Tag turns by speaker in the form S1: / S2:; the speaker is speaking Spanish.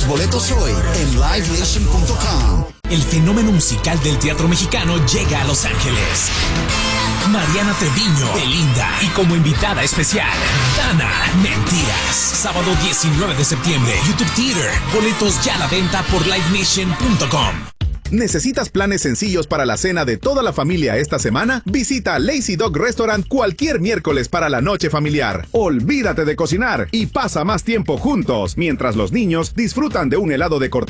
S1: boletos hoy en livenation.com.
S2: El fenómeno musical del teatro mexicano llega a Los Ángeles. Mariana Treviño, Belinda y como invitada especial, Dana Mentiras. Sábado 19 de septiembre, YouTube Theater. Boletos ya a la venta por livenation.com.
S3: ¿Necesitas planes sencillos para la cena de toda la familia esta semana? Visita Lazy Dog Restaurant cualquier miércoles para la noche familiar. Olvídate de cocinar y pasa más tiempo juntos, mientras los niños disfrutan de un helado de cortesía